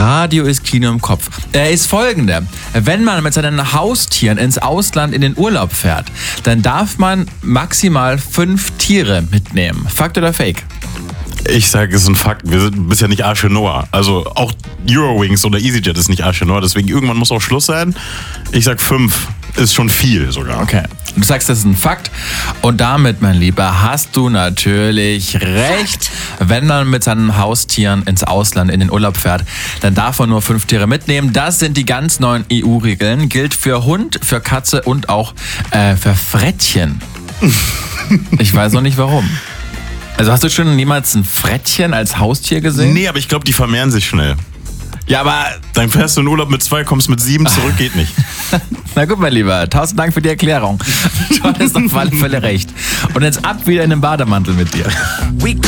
Radio ist Kino im Kopf. Ist folgender. Wenn man mit seinen Haustieren ins Ausland in den Urlaub fährt, dann darf man maximal 5 Tiere mitnehmen. Fakt oder Fake? Ich sage, es ist ein Fakt. Wir sind bisher nicht Arche Noah. Also auch Eurowings oder EasyJet ist nicht Arche Noah. Deswegen irgendwann muss auch Schluss sein. Ich sag 5 ist schon viel sogar. Okay. Du sagst, das ist ein Fakt. Und damit, mein Lieber, hast du natürlich recht. Wenn man mit seinen Haustieren ins Ausland in den Urlaub fährt, dann darf man nur 5 Tiere mitnehmen. Das sind die ganz neuen EU-Regeln. Gilt für Hund, für Katze und auch für Frettchen. Ich weiß noch nicht warum. Also hast du schon jemals ein Frettchen als Haustier gesehen? Nee, aber ich glaube, die vermehren sich schnell. Ja, aber... Dann fährst du in Urlaub mit 2, kommst mit 7 zurück, geht nicht. Na gut, mein Lieber, 1000 Dank für die Erklärung. Du hattest auf alle Fälle recht. Und jetzt ab wieder in den Bademantel mit dir.